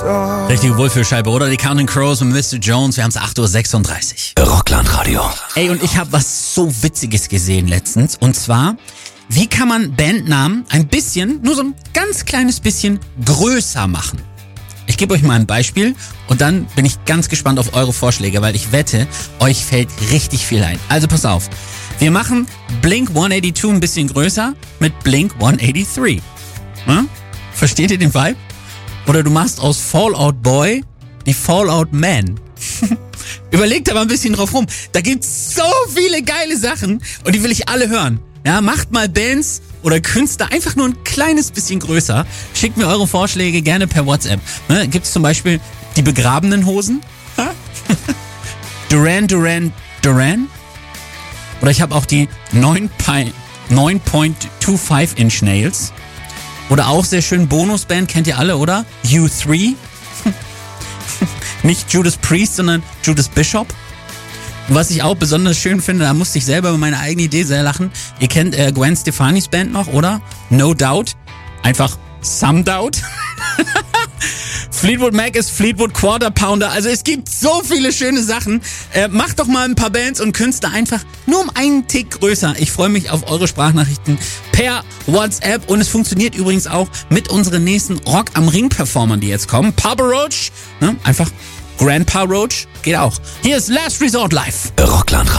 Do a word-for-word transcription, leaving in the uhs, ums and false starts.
Richtige Wohlfühlscheibe, oder? Die Counting Crows und Mister Jones. Wir haben es acht Uhr sechsunddreißig. Rockland-Radio. Ey, und ich habe was so Witziges gesehen letztens. Und zwar, wie kann man Bandnamen ein bisschen, nur so ein ganz kleines bisschen größer machen? Ich gebe euch mal ein Beispiel und dann bin ich ganz gespannt auf eure Vorschläge, weil ich wette, euch fällt richtig viel ein. Also pass auf. Wir machen Blink hundertzweiundachtzig ein bisschen größer mit Blink hundertdreiundachtzig. Hm? Versteht ihr den Vibe? Oder du machst aus Fallout Boy die Fallout Man. Überlegt aber ein bisschen drauf rum. Da gibt's so viele geile Sachen und die will ich alle hören. Ja, macht mal Bands oder Künstler einfach nur ein kleines bisschen größer. Schickt mir eure Vorschläge gerne per WhatsApp. Ne, gibt's zum Beispiel die begrabenen Hosen? Duran Duran Duran? Oder ich habe auch die neun Komma fünfundzwanzig Inch Nails. Oder auch sehr schön Bonusband, kennt ihr alle, oder? U drei. Nicht Judas Priest, sondern Judas Bishop. Und was ich auch besonders schön finde, da musste ich selber über meine eigene Idee sehr lachen. Ihr kennt äh, Gwen Stefani's Band noch, oder? No Doubt. Einfach Some Doubt. Fleetwood Mac ist Fleetwood Quarter Pounder. Also es gibt so viele schöne Sachen. Äh, macht doch mal ein paar Bands und Künstler einfach nur um einen Tick größer. Ich freue mich auf eure Sprachnachrichten per WhatsApp. Und es funktioniert übrigens auch mit unseren nächsten Rock am Ring Performern, die jetzt kommen. Papa Roach, ne? Einfach Grandpa Roach, geht auch. Hier ist Last Resort Live. Rockland.